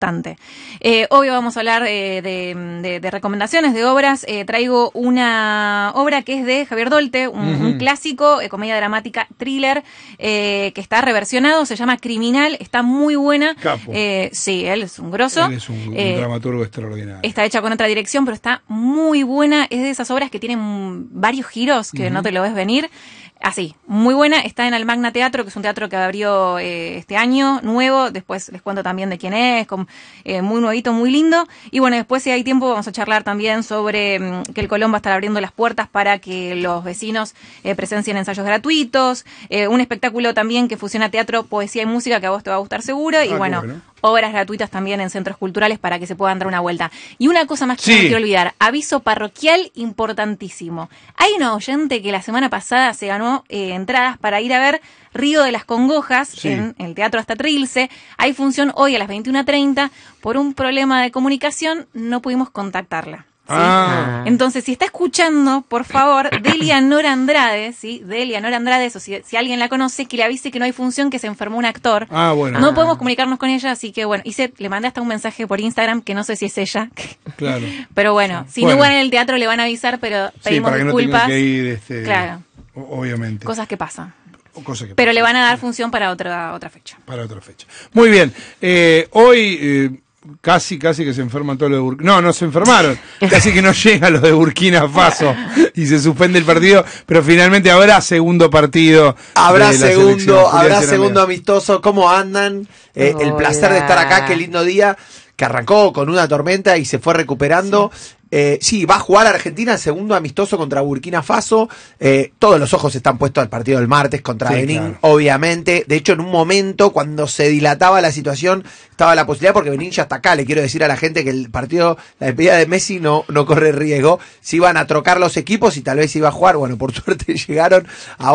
bastante. Hoy vamos a hablar de recomendaciones de obras. Traigo una obra que es de Javier Dolte, un clásico, comedia dramática, thriller, que está reversionado, se llama Criminal, está muy buena. Capo. Sí, él es un grosso. Él es un dramaturgo extraordinario. Está hecha con otra dirección, pero está muy buena. Es de esas obras que tienen varios giros que no te lo ves venir. Así, muy buena, está en Almagna Teatro, que es un teatro que abrió este año, nuevo, después les cuento también de quién es, muy nuevito, muy lindo, y bueno, después si hay tiempo vamos a charlar también sobre que el Colón va a estar abriendo las puertas para que los vecinos presencien ensayos gratuitos, un espectáculo también que fusiona teatro, poesía y música que a vos te va a gustar seguro, y bueno, obras gratuitas también en centros culturales para que se puedan dar una vuelta. Y una cosa más que no quiero olvidar, aviso parroquial importantísimo. Hay una oyente que la semana pasada se ganó entradas para ir a ver Río de las Congojas en el Teatro Hasta Trilce. Hay función hoy a las 21:30. Por un problema de comunicación no pudimos contactarla. ¿Sí? Entonces, si está escuchando, por favor, Delia Nora Andrade, ¿sí? Delia Nora Andrade, o si alguien la conoce, que le avise que no hay función, que se enfermó un actor. No podemos comunicarnos con ella, así que bueno, le mandé hasta un mensaje por Instagram, que no sé si es ella. Claro. Pero bueno, si no van en el teatro le van a avisar, pero pedimos para que disculpas. No tenga que ir, claro. Obviamente. Cosas que pasan. Pero le van a dar función para otra fecha. Para otra fecha. Muy bien. Hoy casi que se enferman todos los de Burkina. No se enfermaron. Casi que no llegan los de Burkina Faso y se suspende el partido. Pero finalmente habrá segundo partido. Habrá segundo amistoso. ¿Cómo andan? El placer de estar acá. Qué lindo día. Que arrancó con una tormenta y se fue recuperando. Va a jugar Argentina segundo amistoso contra Burkina Faso. Todos los ojos están puestos al partido del martes contra Benín, claro. Obviamente. De hecho, en un momento, cuando se dilataba la situación, estaba la posibilidad, porque Benín ya está acá. Le quiero decir a la gente que el partido, la despedida de Messi no corre riesgo. Se iban a trocar los equipos y tal vez iba a jugar. Bueno, por suerte llegaron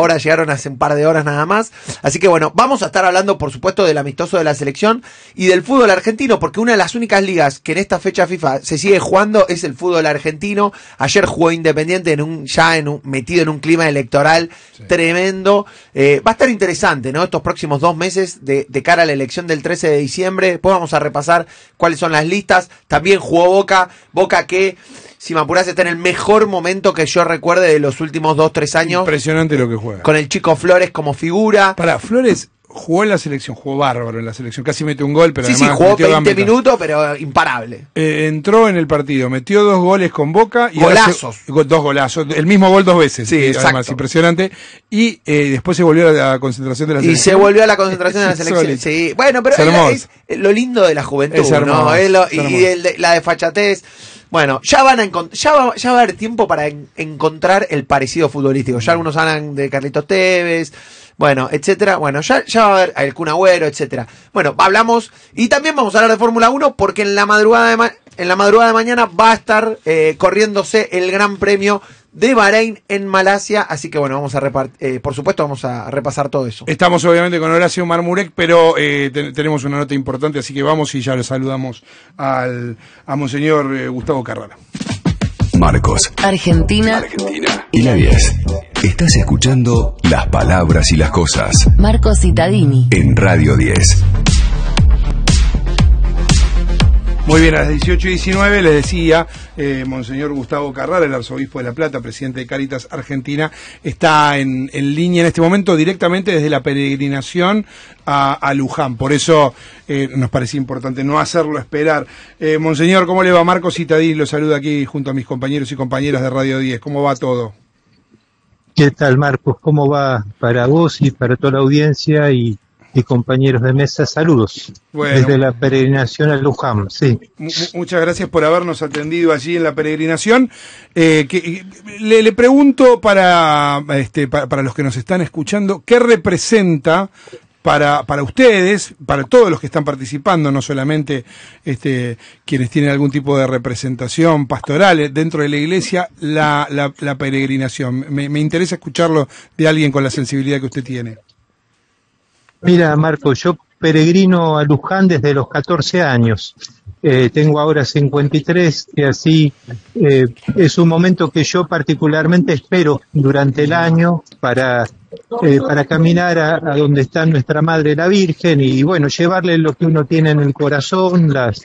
hace un par de horas nada más. Así que bueno, vamos a estar hablando, por supuesto, del amistoso de la selección y del fútbol argentino, porque una de las únicas ligas que en esta fecha FIFA se sigue jugando es el fútbol argentino. Ayer jugó Independiente metido en un clima electoral tremendo. Va a estar interesante, ¿no? Estos próximos 2 meses de cara a la elección del 13 de diciembre. Después vamos a repasar cuáles son las listas. También jugó Boca que, si me apurás, está en el mejor momento que yo recuerde de los últimos 2-3 años. Impresionante lo que juega. Con el Chico Flores como figura. Flores jugó en la selección, jugó bárbaro en la selección, casi mete un gol, pero además jugó 20 minutos, pero imparable. Entró en el partido, metió 2 goles con Boca. Y 2 golazos, el mismo gol 2 veces. Sí, además, impresionante. Y después se volvió a la concentración de la selección. Y se volvió a la concentración de la selección, sí. Bueno, pero es lo lindo de la juventud, es hermoso, ¿no? La desfachatez. Bueno, ya va a haber tiempo para encontrar el parecido futbolístico. Ya algunos hablan de Carlitos Tevez, bueno, etcétera. Bueno, ya va a haber el Kun Agüero, etcétera. Bueno, hablamos y también vamos a hablar de Fórmula 1 porque en la madrugada de mañana va a estar corriéndose el Gran Premio de Bahrein en Malasia, así que bueno, por supuesto vamos a repasar todo eso. Estamos obviamente con Horacio Marmurek, pero tenemos una nota importante, así que vamos y ya le saludamos a Monseñor Gustavo Carrara. Marcos, Argentina y la 10. Estás escuchando Las Palabras y las Cosas. Marcos Cittadini en Radio 10. Muy bien, a las 18:19 les decía, Monseñor Gustavo Carrara, el arzobispo de La Plata, presidente de Cáritas Argentina, está en línea en este momento directamente desde la peregrinación a Luján. Por eso nos parecía importante no hacerlo esperar. Monseñor, ¿cómo le va? Marcos Cittadini lo saluda aquí junto a mis compañeros y compañeras de Radio 10. ¿Cómo va todo? ¿Qué tal, Marcos? ¿Cómo va para vos y para toda la audiencia y compañeros de mesa? Saludos. Bueno, desde la peregrinación a Luján, sí. Muchas gracias por habernos atendido allí en la peregrinación. Le pregunto para los que nos están escuchando, ¿qué representa para ustedes, para todos los que están participando, no solamente quienes tienen algún tipo de representación pastoral dentro de la iglesia, la peregrinación? Me interesa escucharlo de alguien con la sensibilidad que usted tiene. Mira, Marco, yo peregrino a Luján desde los 14 años. Tengo ahora 53, y así es un momento que yo particularmente espero durante el año para para caminar a donde está nuestra Madre la Virgen y bueno, llevarle lo que uno tiene en el corazón, las